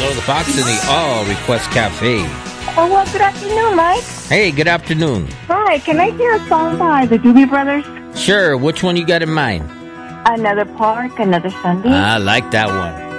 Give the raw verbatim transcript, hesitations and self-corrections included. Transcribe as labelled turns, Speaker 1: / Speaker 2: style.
Speaker 1: Hello, the Fox in the All Request Cafe.
Speaker 2: Oh, well, good afternoon, Mike.
Speaker 1: Hey, good afternoon.
Speaker 2: Hi, can I hear a song by the Doobie Brothers?
Speaker 1: Sure, which one you got in mind?
Speaker 2: Another Park, Another Sunday.
Speaker 1: I like that one.